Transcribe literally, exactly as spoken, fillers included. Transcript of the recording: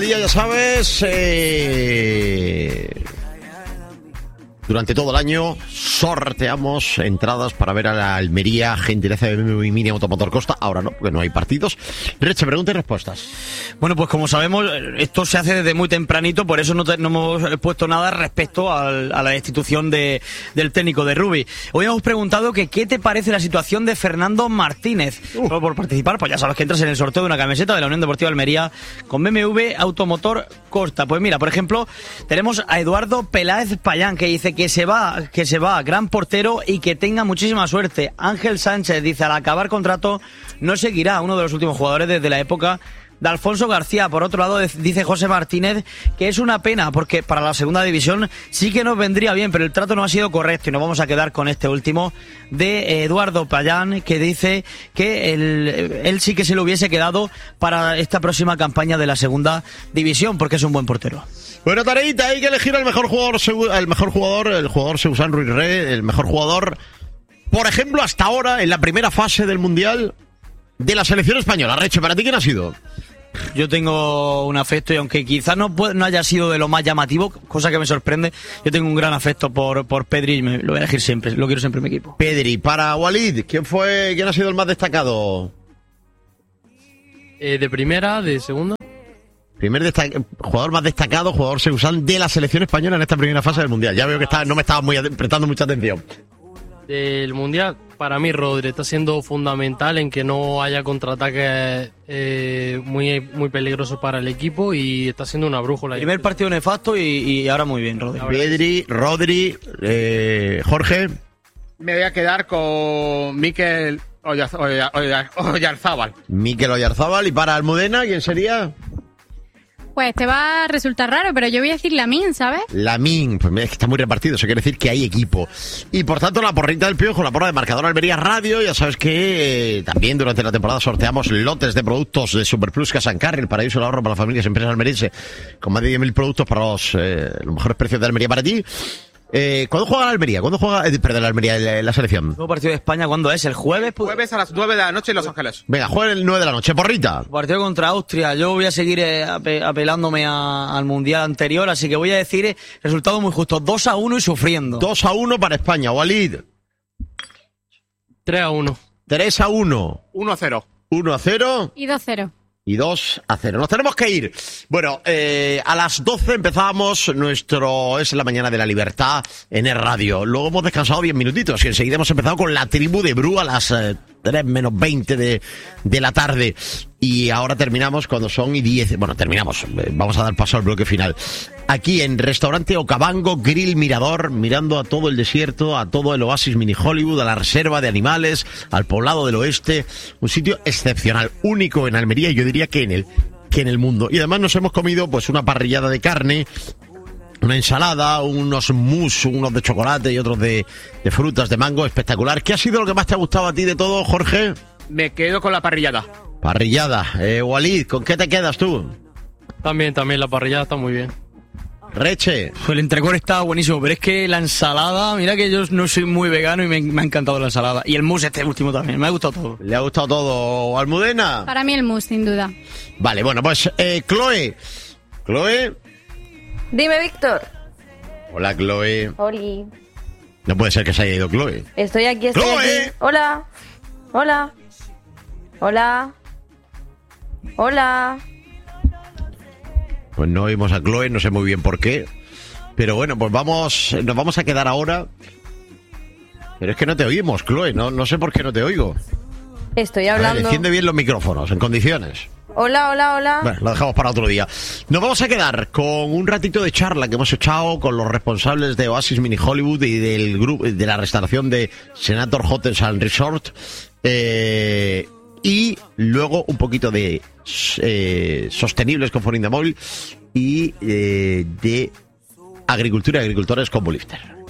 Ya sabes, eh, durante todo el año sorteamos entradas para ver a la Almería, gentileza de B M W Mini Automotor Costa. Ahora no, porque no hay partidos. Reche, preguntas y respuestas. Bueno, pues como sabemos, esto se hace desde muy tempranito, por eso no, te, no hemos puesto nada respecto al, a la destitución de, del técnico de Rubí. Hoy hemos preguntado que qué te parece la situación de Fernando Martínez. Uh. Por, por participar, pues ya sabes que entras en el sorteo de una camiseta de la Unión Deportiva Almería con B M W Automotor Costa. Pues mira, por ejemplo, tenemos a Eduardo Peláez Payán, que dice que se va, que se va, gran portero y que tenga muchísima suerte. Ángel Sánchez dice, al acabar contrato no seguirá, uno de los últimos jugadores desde la época de Alfonso García. Por otro lado, dice José Martínez que es una pena porque para la segunda división sí que nos vendría bien, pero el trato no ha sido correcto y nos vamos a quedar con este último de Eduardo Payán, que dice que él, él sí que se lo hubiese quedado para esta próxima campaña de la segunda división porque es un buen portero. Bueno, tareita, hay que elegir al mejor jugador, el mejor jugador, el jugador Seusán Ruiz Re, el mejor jugador, por ejemplo, hasta ahora, en la primera fase del Mundial de la selección española. Reche, ¿para ti quién ha sido? Yo tengo un afecto y aunque quizás no, no haya sido de lo más llamativo, cosa que me sorprende, yo tengo un gran afecto por, por Pedri y me lo voy a elegir siempre, lo quiero siempre en mi equipo. Pedri, para Walid, ¿quién fue, quién ha sido el más destacado? Eh, ¿De primera, de segunda? Primer destac- jugador más destacado, jugador Seusán de la selección española en esta primera fase del Mundial. Ya veo que está, no me estaba muy ad- prestando mucha atención. Del Mundial, para mí Rodri está siendo fundamental en que no haya contraataques eh, muy, muy peligrosos para el equipo y está siendo una brújula. Primer partido nefasto y, y ahora muy bien, Rodri. Pedri, Rodri, eh, Jorge. Me voy a quedar con Mikel Oyar- Oyar- Oyar- Oyarzábal. Mikel Oyarzábal. Y para Almudena, ¿quién sería? Pues te va a resultar raro, pero yo voy a decir Lamine, ¿sabes? Lamine, pues mira, es que está muy repartido, eso quiere decir que hay equipo. Y por tanto, la porrita del Piojo, la porra de Marcador Almería Radio, ya sabes que eh, también durante la temporada sorteamos lotes de productos de Superplus Casancarri, el paraíso del ahorro para las familias y empresas almerienses, con más de diez mil productos para los, eh, los mejores precios de Almería para ti. Eh, ¿Cuándo juega la Almería? ¿Cuándo juega, eh, perdón, la Almería, la, la selección? ¿Nuevo partido de España cuándo es? ¿El jueves? Pues... Jueves a las nueve de la noche en Los Ángeles. Venga, juega el nueve de la noche, porrita. Partido contra Austria. Yo voy a seguir eh, ape- apelándome a, al Mundial anterior, así que voy a decir eh, resultado muy justo, dos a uno y sufriendo. dos a uno para España, Walid. tres a uno. tres a uno. uno a cero. uno a cero. Y dos cero. Y dos a cero. Nos tenemos que ir. Bueno, eh, a las doce empezábamos nuestro Es la Mañana de la Libertad en el radio. Luego hemos descansado diez minutitos y enseguida hemos empezado con la tribu de Bru a las eh, tres menos veinte de, de la tarde. Y ahora terminamos cuando son y diez. Bueno, terminamos. Eh, vamos a dar paso al bloque final. Aquí en Restaurante Okavango Grill Mirador, mirando a todo el desierto, a todo el oasis mini Hollywood, a la reserva de animales, al poblado del oeste. Un sitio excepcional, único en Almería y yo diría que en el, que en el mundo. Y además nos hemos comido pues una parrillada de carne, una ensalada, unos mousse, unos de chocolate y otros de, de frutas, de mango, espectacular. ¿Qué ha sido lo que más te ha gustado a ti de todo, Jorge? Me quedo con la parrillada. Parrillada. Eh, Walid, ¿con qué te quedas tú? También, también la parrillada está muy bien. Reche. El entrecor está buenísimo, pero es que la ensalada, mira que yo no soy muy vegano y me, me ha encantado la ensalada. Y el mousse este último también, me ha gustado todo. ¿Le ha gustado todo, Almudena? Para mí el mousse, sin duda. Vale, bueno, pues eh, Chloe. Chloe. Dime, Víctor. Hola, Chloe. Oli. No puede ser que se haya ido Chloe. Estoy aquí, estoy ¡Chloe! aquí. Hola. Hola. Hola. Hola. Pues no oímos a Chloe, no sé muy bien por qué. Pero bueno, pues vamos, nos vamos a quedar ahora. Pero es que no te oímos, Chloe, no, no sé por qué no te oigo. Estoy A ver, hablando. enciende bien los micrófonos, en condiciones. Hola, hola, hola. Bueno, lo dejamos para otro día. Nos vamos a quedar con un ratito de charla que hemos echado con los responsables de Oasis Mini Hollywood y del grupo de la restauración de Senator Hotels and Resort. Eh, y luego un poquito de eh, sostenibles con Forindamol y eh, de agricultura y agricultores con Bulifter.